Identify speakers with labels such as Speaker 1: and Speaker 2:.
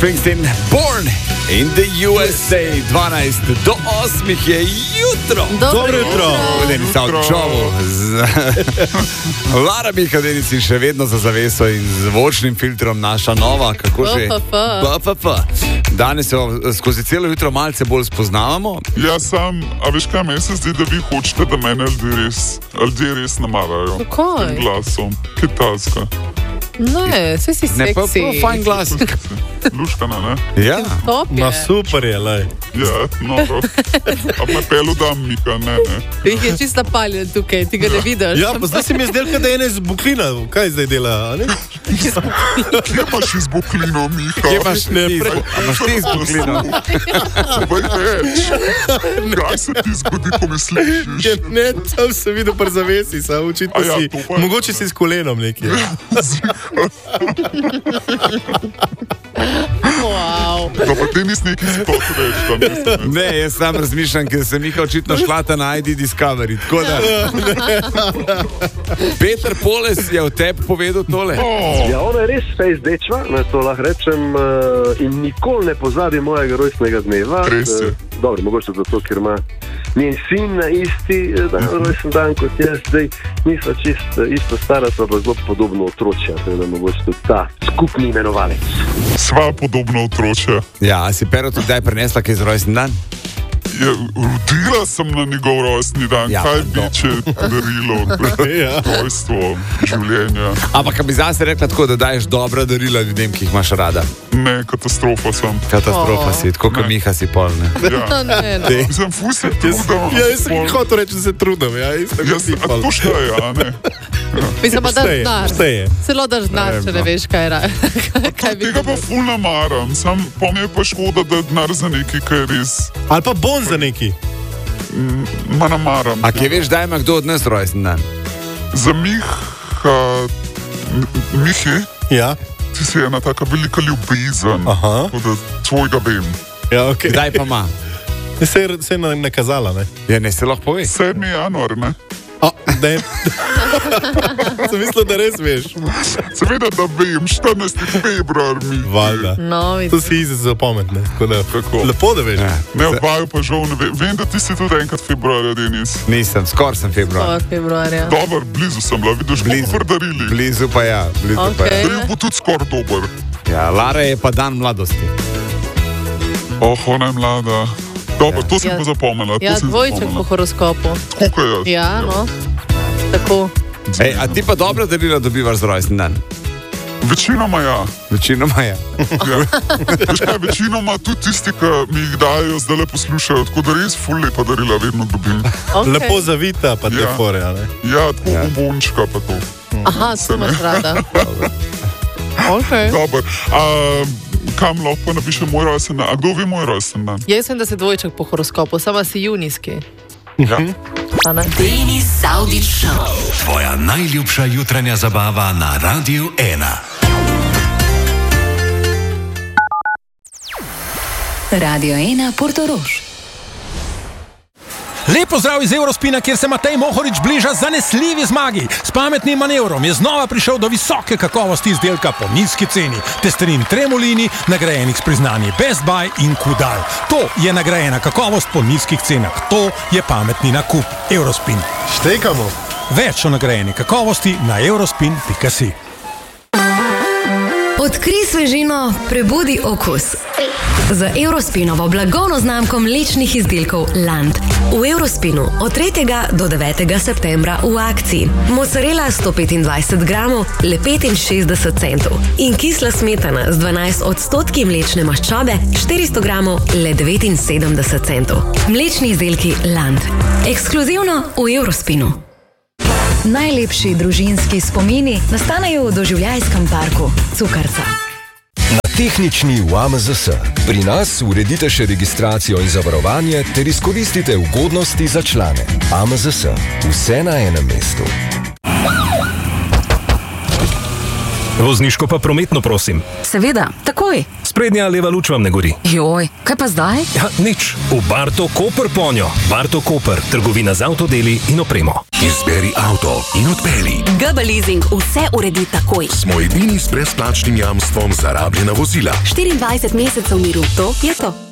Speaker 1: Springsteen, Born in the USA, 12 do 8 je jutro.
Speaker 2: Dobro jutro.
Speaker 1: Lara Mikadenic in še vedno za zaveso in zvočnim filtrom naša nova, kako že? BFF. Danes se skozi celo jutro malce bolj spoznavamo.
Speaker 3: Ja, a veš kaj, meni se zdi, da vi hočete, da mene ljudje res namarajo.
Speaker 2: Kaj?
Speaker 3: Tem glasom, kitajska.
Speaker 2: Ne, vse si
Speaker 1: Ne, pa
Speaker 2: seksi.
Speaker 1: fajn glas.
Speaker 3: Luškana, ne?
Speaker 1: Ja.
Speaker 2: Top je.
Speaker 4: Ma super je, lej.
Speaker 3: Ja, noro. A me pelu dam, Mika, ne.
Speaker 2: Jih je čisto napaljen tukaj, ti ga ne vidiš.
Speaker 4: Ja, pa zdaj se mi je zdel, da je ena iz Buklina. Kaj zdaj dela, a ne?
Speaker 3: Kje imaš iz Buklino, Mika?
Speaker 1: Kje imaš ti iz Buklina?
Speaker 3: Povej več. Kaj se ti zgodi, ko me slišiš?
Speaker 4: Ja, ne, tam sem videl pri zavesi, sam očitno
Speaker 3: A ja,
Speaker 4: si.
Speaker 3: to pa je.
Speaker 4: Mogoče si s kolenom nekje.
Speaker 2: Wow.
Speaker 3: Da pa ti nisi neki sploh reč, tam mislim.
Speaker 1: Ne, jaz sam razmišljam, ker sem Miha očitno šlata na ID Discovery. Tako da... Peter Poles je o tebi povedal tole.
Speaker 5: Ja, ona je res fejs dečva, to lahko rečem, in nikoli ne pozabi mojega rojstnega dneva.
Speaker 3: Res je.
Speaker 5: Dobro, mogoče zato, ker ima njen sin na isti rojsten dan kot jaz. Zdaj nisva isto stara, pa zelo podobno otročja, da mogoče tudi ta skupni imenovalec.
Speaker 3: Sva podobno otroče.
Speaker 1: Ja, a si Pero tudi kdaj prinesla kaj za rojsten dan?
Speaker 3: Ja, rodila sem na njegov rojstni dan.
Speaker 1: Ja,
Speaker 3: Kaj
Speaker 1: no.
Speaker 3: bi, če darilo, rojstvo, življenja.
Speaker 1: Ampak bi zase rekla tako, da daješ dobra darila ljudem, ki jih imaš rada.
Speaker 3: Ne, katastrofa sem.
Speaker 1: Katastrofa si, tako kot
Speaker 3: Ne.
Speaker 1: Miha si pol, ne?
Speaker 3: Ja.
Speaker 2: Ne.
Speaker 3: Mislim, ful se trudam.
Speaker 4: Ja, jaz sem hotel reči, da se trudim, ja, isto kot ti.
Speaker 3: A to šteje, a ne?
Speaker 2: Mislim, da daš
Speaker 4: Šteje,
Speaker 2: denar.
Speaker 4: šteje.
Speaker 2: Celo daš denar, če ne veš, kaj bi
Speaker 3: Tega pa ful namaram. Sam pa mi je pa škoda, da je denar za nekaj, kaj je res
Speaker 4: Ali pa bon za neki.
Speaker 3: ma namaram.
Speaker 1: A kje veš, da ima kdo od nas rojsten dan?
Speaker 3: Za Mihi,
Speaker 4: Ja,
Speaker 3: ti si ena taka velika ljubezen.
Speaker 4: Aha.
Speaker 3: Tako da tvojega vem.
Speaker 4: ja, ok.
Speaker 1: Kdaj pa ima?
Speaker 4: Se je nakazala, ne?
Speaker 1: Ja, ne se lahko pove.
Speaker 3: 7. januar, ne?
Speaker 4: A, da je... Sem mislil, da res veš.
Speaker 3: Seveda, da vem, 14. februar mi.
Speaker 4: Valjda.
Speaker 2: No,
Speaker 4: To si izi zapomet, ne? Tako da,
Speaker 3: Kako?
Speaker 4: lepo, da veš.
Speaker 1: Ja.
Speaker 3: Ne, vaju pa žal ne vem. Vem, da ti si tudi enkrat februarja, Denis.
Speaker 1: Nisem, skoraj sem februar.
Speaker 2: od februarja.
Speaker 3: Dobar, blizu sem bila, vidiš,
Speaker 1: Blizu.
Speaker 3: koliko predarili.
Speaker 1: Blizu pa ja, blizu pa
Speaker 2: Okej.
Speaker 1: ja.
Speaker 3: Daril bo tudi skoraj dober.
Speaker 1: Ja, Lara je pa dan mladosti.
Speaker 3: Ona je mlada. Dobro, to sem
Speaker 2: Ja.
Speaker 3: pa zapomnila.
Speaker 2: Ja, dvojček po horoskopu.
Speaker 3: Tako kot jaz.
Speaker 2: Ja, no. Tako.
Speaker 1: Ej, a ti pa dobro darila dobivaš za rojsten dan?
Speaker 3: Večinoma ja.
Speaker 1: Večinoma ja.
Speaker 3: Ja. Veš kaj, večinoma tudi tisti, ki mi jih dajo, zdaj le poslušajo, tako da res ful lepa darila vedno dobim.
Speaker 2: Okay.
Speaker 4: Lepo zavita, pa te
Speaker 3: Ja.
Speaker 4: fore, a ne?
Speaker 3: Ja, tako
Speaker 1: Ja.
Speaker 3: bombončka pa to.
Speaker 2: Aha, to imaš rada. Okay.
Speaker 3: Dobar. Kam lahko pa napiše moj rojsten dan? A kdo ve moj rojsten dan?
Speaker 2: Jaz sem, da si dvojček po horoskopu, sama si junijski.
Speaker 3: Ja.
Speaker 2: A ne?
Speaker 6: Denis Saudić Show.
Speaker 7: Tvoja najljubša jutranja zabava na Radiu 1.
Speaker 6: Radio 1 Portorož.
Speaker 8: Lepo zdrav iz Eurospina, kjer se Matej Mohorič bliža zanesljivi zmagi. S pametnim manevrom je znova prišel do visoke kakovosti izdelka po nizki ceni. Testerin Tremolini, nagrajenih s priznanji Best Buy in Kudal. To je nagrajena kakovost po nizkih cenah. To je pametni nakup. Eurospin.
Speaker 4: Štekamo.
Speaker 8: Več o nagrajeni kakovosti na eurospin.si.
Speaker 9: Odkrij svežino, prebudi okus. Z Eurospinovo blagovno znamko mlečnih izdelkov Land. V Eurospinu od 3. do 9. septembra v akciji. Mozzarella 125 gramov, le 65 centov. In kisla smetana z 12% mlečne maščobe, 400 gramov, le 79 centov. Mlečni izdelki Land. Ekskluzivno v Eurospinu.
Speaker 10: Najlepši družinski spomini nastanejo v doživljajskem parku Cukrca.
Speaker 11: Tehnični v AMZS. Pri nas uredite še registracijo in zavarovanje ter izkoristite ugodnosti za člane. AMZS. Vse na enem mestu.
Speaker 12: Vozniško pa prometno, prosim.
Speaker 13: Seveda, takoj.
Speaker 12: Sprednja leva luč vam ne gori.
Speaker 13: Joj, kaj pa zdaj?
Speaker 12: Ja, nič. V Barto Koper ponjo. Barto Koper, trgovina z avtodeli in opremo.
Speaker 14: Izberi avto in odpeli.
Speaker 15: GB Leasing vse uredi takoj.
Speaker 14: Smo edini s brezplačnim jamstvom za rabljena vozila.
Speaker 15: 24 mesecev miru, to je to.